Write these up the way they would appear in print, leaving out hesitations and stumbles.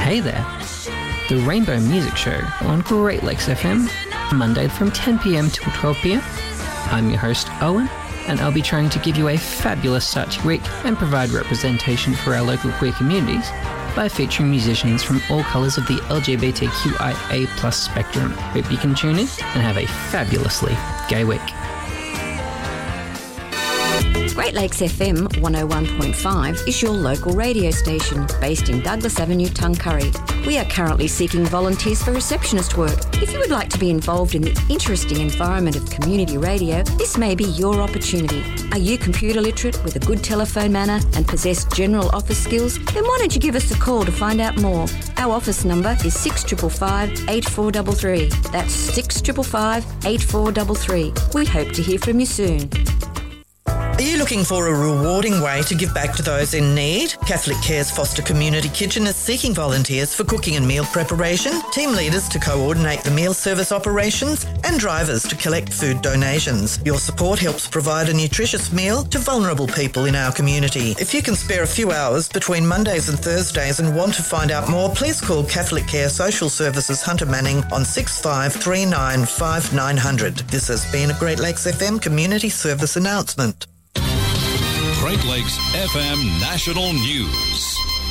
Hey there. The Rainbow Music Show on Great Lakes FM, Monday from 10 p.m. till 12 p.m. I'm your host, Owen, and I'll be trying to give you a fabulous start to your week and provide representation for our local queer communities by featuring musicians from all colours of the LGBTQIA+ spectrum. Hope you can tune in and have a fabulously gay week. Great Lakes FM 101.5 is your local radio station based in Douglas Avenue, Tuncurry. We are currently seeking volunteers for receptionist work. If you would like to be involved in the interesting environment of community radio, this may be your opportunity. Are you computer literate with a good telephone manner and possess general office skills? Then why don't you give us a call to find out more? Our office number is 6555 8433. That's 6555 8433. We hope to hear from you soon. Are you looking for a rewarding way to give back to those in need? Catholic Care's Foster Community Kitchen is seeking volunteers for cooking and meal preparation, team leaders to coordinate the meal service operations, and drivers to collect food donations. Your support helps provide a nutritious meal to vulnerable people in our community. If you can spare a few hours between Mondays and Thursdays and want to find out more, please call Catholic Care Social Services Hunter Manning on 6539 5900. This has been a Great Lakes FM community service announcement. Great Lakes FM National News.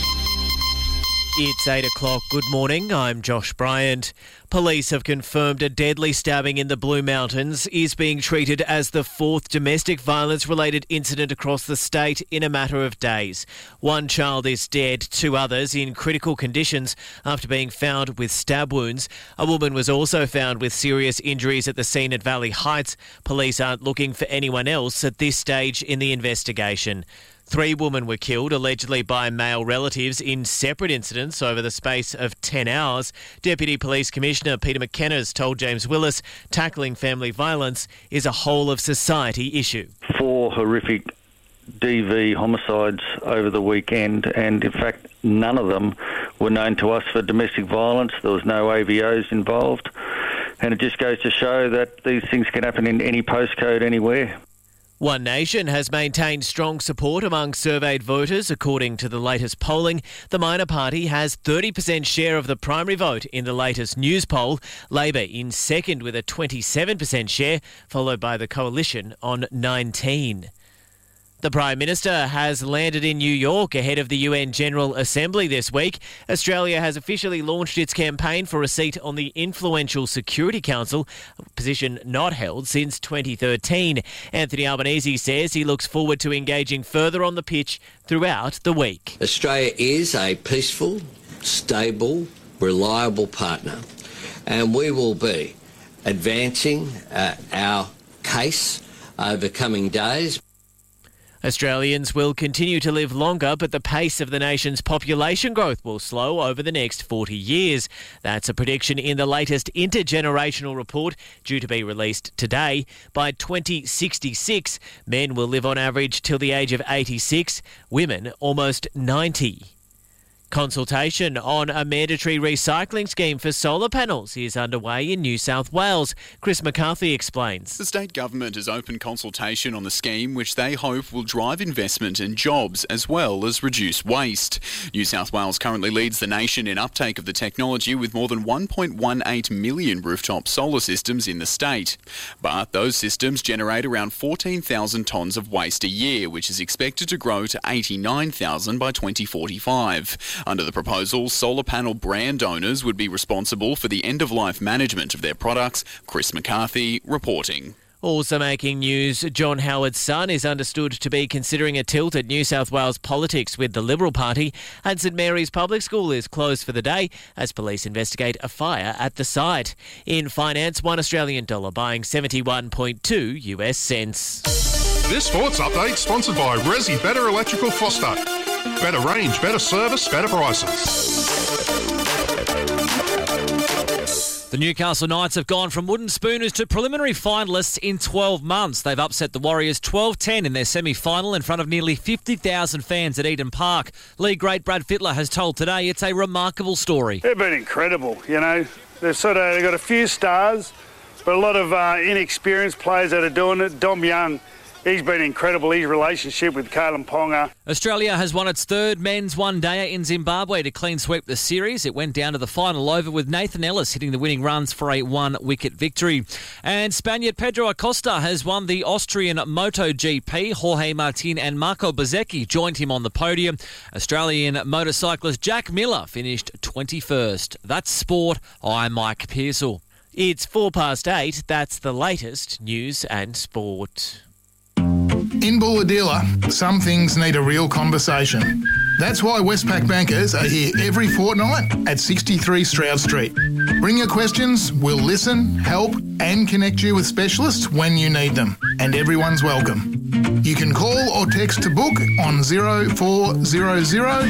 It's 8 o'clock. Good morning. I'm Josh Bryant. Police have confirmed a deadly stabbing in the Blue Mountains is being treated as the fourth domestic violence-related incident across the state in a matter of days. One child is dead, two others in critical conditions after being found with stab wounds. A woman was also found with serious injuries at the scene at Valley Heights. Police aren't looking for anyone else at this stage in the investigation. 3 women were killed, allegedly by male relatives, in separate incidents over the space of 10 hours. Deputy Police Commissioner Peter McKenna has told James Willis tackling family violence is a whole-of-society issue. 4 horrific DV homicides over the weekend, and in fact none of them were known to us for domestic violence. There was no AVOs involved, and it just goes to show that these things can happen in any postcode anywhere. One Nation has maintained strong support among surveyed voters. According to the latest polling, the minor party has 30% share of the primary vote in the latest news poll. Labor in second with a 27% share, followed by the Coalition on 19%. The Prime Minister has landed in New York ahead of the UN General Assembly this week. Australia has officially launched its campaign for a seat on the influential Security Council, a position not held since 2013. Anthony Albanese says he looks forward to engaging further on the pitch throughout the week. Australia is a peaceful, stable, reliable partner, and we will be advancing our case over coming days. Australians will continue to live longer, but the pace of the nation's population growth will slow over the next 40 years. That's a prediction in the latest intergenerational report due to be released today. By 2066, men will live on average till the age of 86, women almost 90. Consultation on a mandatory recycling scheme for solar panels is underway in New South Wales. Chris McCarthy explains. The state government has opened consultation on the scheme, which they hope will drive investment and jobs as well as reduce waste. New South Wales currently leads the nation in uptake of the technology with more than 1.18 million rooftop solar systems in the state. But those systems generate around 14,000 tonnes of waste a year, which is expected to grow to 89,000 by 2045. Under the proposal, solar panel brand owners would be responsible for the end-of-life management of their products. Chris McCarthy reporting. Also making news, John Howard's son is understood to be considering a tilt at New South Wales politics with the Liberal Party, and St Mary's Public School is closed for the day as police investigate a fire at the site. In finance, $1 Australian dollar buying 71.2 US cents. This sports update sponsored by Resi Better Electrical Foster. Better range, better service, better prices. The Newcastle Knights have gone from wooden spooners to preliminary finalists in 12 months. They've upset the Warriors 12-10 in their semi-final in front of nearly 50,000 fans at Eden Park. League great Brad Fittler has told Today it's a remarkable story. They've been incredible, you know. They've got a few stars, but a lot of inexperienced players that are doing it. Dom Young He's been incredible, his relationship with Kalen Ponga. Australia has won its third men's one-dayer in Zimbabwe to clean sweep the series. It went down to the final over with Nathan Ellis hitting the winning runs for a one-wicket victory. And Spaniard Pedro Acosta has won the Austrian MotoGP. Jorge Martin and Marco Bezzecchi joined him on the podium. Australian motorcyclist Jack Miller finished 21st. That's sport. I'm Mike Pearsall. It's 8:04. That's the latest news and sport. In Bulahdelah, some things need a real conversation. That's why Westpac bankers are here every fortnight at 63 Stroud Street. Bring your questions, we'll listen, help and connect you with specialists when you need them. And everyone's welcome. You can call or text to book on 0400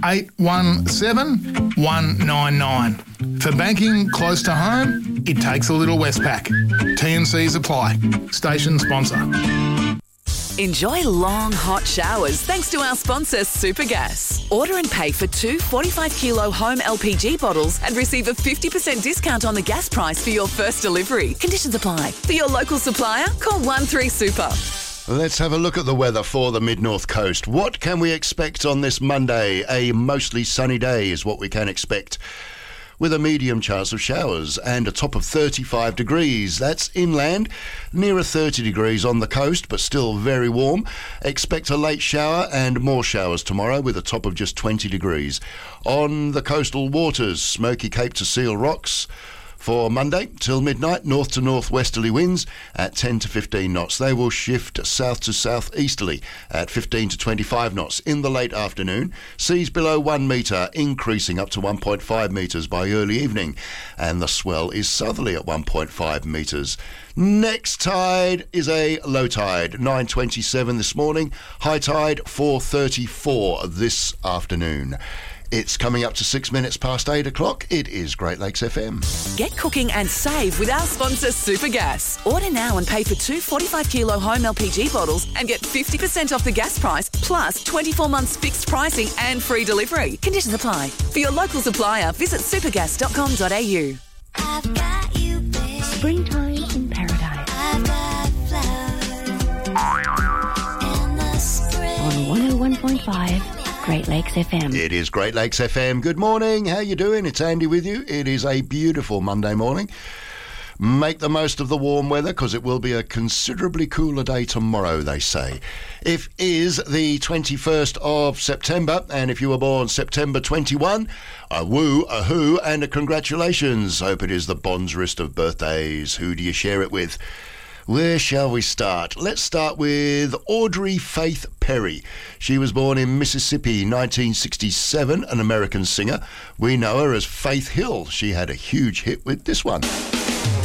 817 199. For banking close to home, it takes a little Westpac. T&Cs apply. Station sponsor. Enjoy long, hot showers thanks to our sponsor, Supergas. Order and pay for 2 45-kilo home LPG bottles and receive a 50% discount on the gas price for your first delivery. Conditions apply. For your local supplier, call 13SUPER. Let's have a look at the weather for the Mid-North Coast. What can we expect on this Monday? A mostly sunny day is what we can expect, with a medium chance of showers and a top of 35 degrees. That's inland, nearer 30 degrees on the coast, but still very warm. Expect a late shower and more showers tomorrow with a top of just 20 degrees. On the coastal waters, Smoky Cape to Seal Rocks, for Monday till midnight, north to northwesterly winds at 10 to 15 knots. They will shift south to southeasterly at 15 to 25 knots in the late afternoon. Seas below 1 metre, increasing up to 1.5 metres by early evening. And the swell is southerly at 1.5 metres. Next tide is a low tide, 9:27 this morning. High tide, 4:34 this afternoon. It's coming up to 6 minutes past 8 o'clock. It is Great Lakes FM. Get cooking and save with our sponsor, Supergas. Order now and pay for 2 45-kilo home LPG bottles and get 50% off the gas price, plus 24 months fixed pricing and free delivery. Conditions apply. For your local supplier, visit supergas.com.au. I've got you, babe. Springtime in paradise. I've got flowers in the spring. On 101.5. Great Lakes FM. It is Great Lakes FM. Good morning. How you doing? It's Andy with you. It is a beautiful Monday morning. Make the most of the warm weather because it will be a considerably cooler day tomorrow, they say. It is the 21st of September, and if you were born September 21, a woo, a hoo, and a congratulations. Hope it is the bondsrest of birthdays. Who do you share it with? Where shall we start? Let's start with Audrey Faith Perry. She was born in Mississippi, 1967, an American singer. We know her as Faith Hill. She had a huge hit with this one.